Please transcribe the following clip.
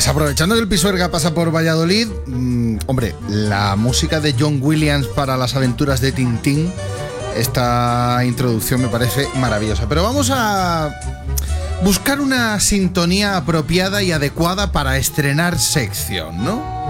Pues aprovechando que el Pisuerga pasa por Valladolid, hombre, la música de John Williams para las aventuras de Tintín, esta introducción me parece maravillosa. Pero vamos a buscar una sintonía apropiada y adecuada para estrenar sección, ¿no?